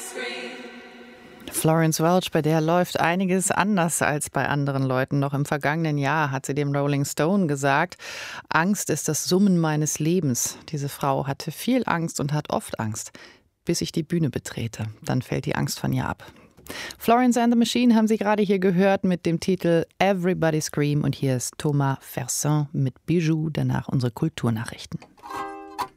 Florence Welch, bei der läuft einiges anders als bei anderen Leuten. Noch im vergangenen Jahr hat sie dem Rolling Stone gesagt, Angst ist das Summen meines Lebens. Diese Frau hatte viel Angst und hat oft Angst, bis ich die Bühne betrete. Dann fällt die Angst von ihr ab. Florence and the Machine haben Sie gerade hier gehört mit dem Titel Everybody Scream. Und hier ist Thomas Fersen mit Bijou, danach unsere Kulturnachrichten.